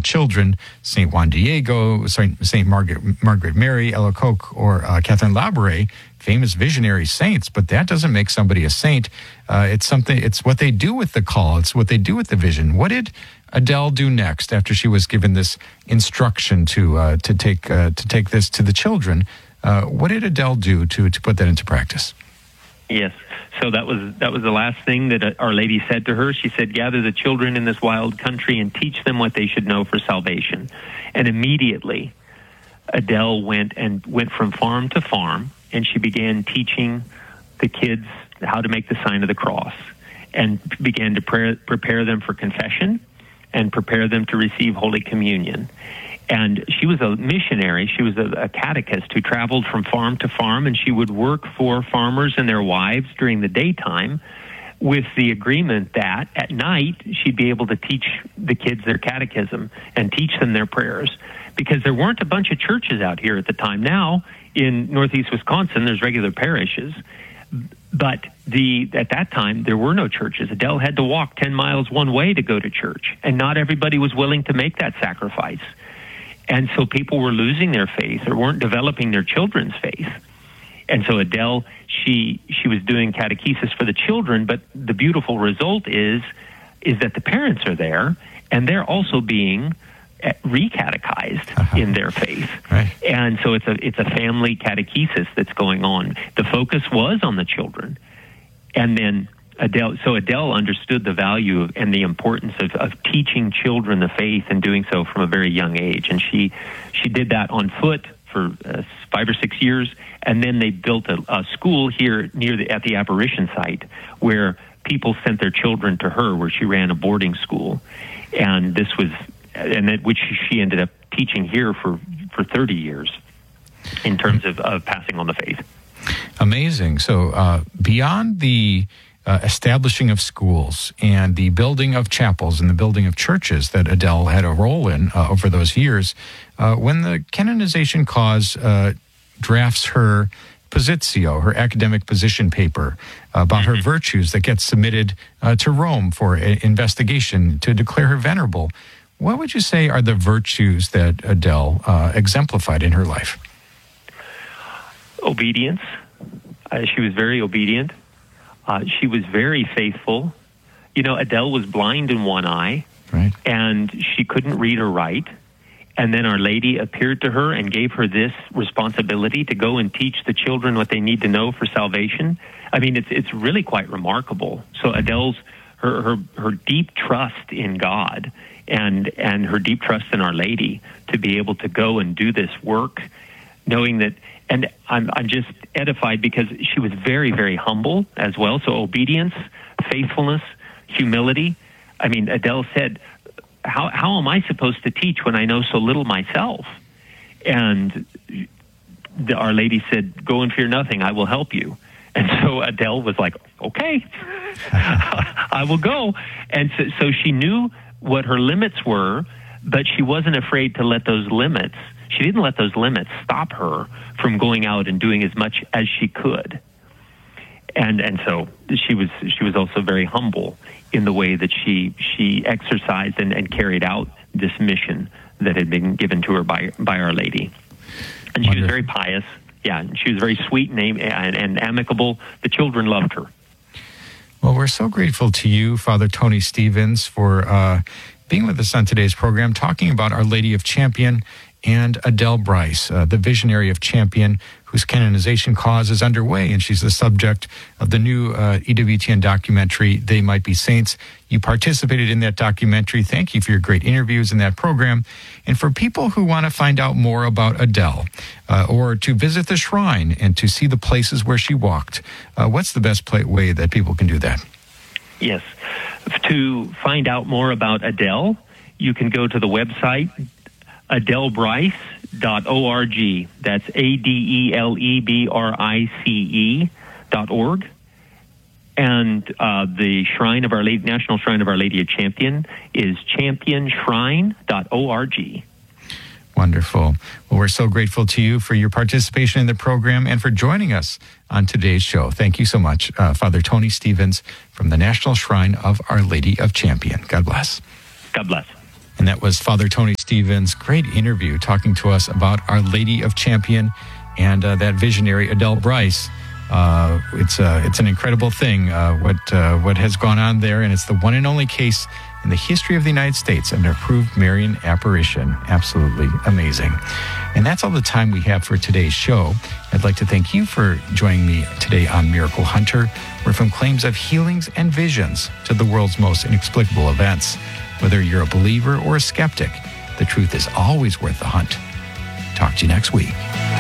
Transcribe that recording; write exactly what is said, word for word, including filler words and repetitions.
children, Saint Juan Diego, Saint Margaret, Margaret Mary, Alacoque, or uh, Catherine Labouré, famous visionary saints, but that doesn't make somebody a saint. Uh, it's something. It's what they do with the call. It's what they do with the vision. What did Adele do next after she was given this instruction to uh, to take uh, to take this to the children? Uh, what did Adele do to to put that into practice? Yes. So that was that was the last thing that Our Lady said to her. She said, "Gather the children in this wild country and teach them what they should know for salvation." And immediately, Adele went and went from farm to farm, and she began teaching the kids how to make the sign of the cross, and began to pray, prepare them for confession and prepare them to receive Holy Communion. And she was a missionary. She was a, a catechist who traveled from farm to farm, and she would work for farmers and their wives during the daytime with the agreement that at night she'd be able to teach the kids their catechism and teach them their prayers, because there weren't a bunch of churches out here at the time. Now, in northeast Wisconsin, there's regular parishes, but the at that time, there were no churches. Adele had to walk ten miles one way to go to church, and not everybody was willing to make that sacrifice. And so people were losing their faith or weren't developing their children's faith. And so Adele, she she was doing catechesis for the children, but the beautiful result is is that the parents are there, and they're also being re-catechized uh-huh. in their faith. Right. And so it's a it's a family catechesis that's going on. The focus was on the children. And then Adele, so Adele understood the value of, and the importance of, of teaching children the faith, and doing so from a very young age. And she she did that on foot for uh, five or six years, and then they built a, a school here near the at the apparition site where people sent their children to her, where she ran a boarding school, and this was and that which she ended up teaching here for for thirty years in terms of, of passing on the faith. Amazing. So uh, beyond the Uh, establishing of schools and the building of chapels and the building of churches that Adele had a role in uh, over those years, uh, when the canonization cause uh, drafts her positio, her academic position paper uh, about her virtues that gets submitted uh, to Rome for a investigation to declare her venerable, what would you say are the virtues that Adele uh, exemplified in her life? Obedience. Uh, she was very obedient. Uh, she was very faithful. You know, Adele was blind in one eye, right, and she couldn't read or write. And then Our Lady appeared to her and gave her this responsibility to go and teach the children what they need to know for salvation. I mean, it's it's really quite remarkable. So Adele's her her, her deep trust in God and and her deep trust in Our Lady to be able to go and do this work, knowing that. And I'm I'm just edified because she was very, very humble as well. So obedience, faithfulness, humility. I mean, Adele said, how how am I supposed to teach when I know so little myself? And the, Our Lady said, go and fear nothing, I will help you. And so Adele was like, okay, I will go. And so, so she knew what her limits were, but she wasn't afraid to let those limits She didn't let those limits stop her from going out and doing as much as she could. And and so she was she was also very humble in the way that she she exercised and, and carried out this mission that had been given to her by by Our Lady. And she Wonderful. was very pious. Yeah, she was very sweet and, and, and amicable. The children loved her. Well, we're so grateful to you, Father Tony Stevens, for uh, being with us on today's program, talking about Our Lady of Champion and Adele Bryce, uh, the visionary of Champion, whose canonization cause is underway, and she's the subject of the new uh, E W T N documentary, They Might Be Saints. You participated in that documentary. Thank you for your great interviews in that program. And for people who want to find out more about Adele, uh, or to visit the shrine and to see the places where she walked, uh, what's the best play- way that people can do that? Yes. To find out more about Adele, you can go to the website, adele bryce dot org. That's A D E L E B R I C E dot org. And uh, the Shrine of Our Lady, National Shrine of Our Lady of Champion is champion shrine dot org. Wonderful. Well, we're so grateful to you for your participation in the program and for joining us on today's show. Thank you so much, uh, Father Tony Stevens from the National Shrine of Our Lady of Champion. God bless. God bless. And that was Father Tony Stevens' great interview talking to us about Our Lady of Champion and uh, that visionary Adele Bryce. Uh, it's uh, it's an incredible thing uh, what uh, what has gone on there, and it's the one and only case in the history of the United States of an approved Marian apparition. Absolutely amazing. And that's all the time we have for today's show. I'd like to thank you for joining me today on Miracle Hunter, where from claims of healings and visions to the world's most inexplicable events. Whether you're a believer or a skeptic, the truth is always worth the hunt. Talk to you next week.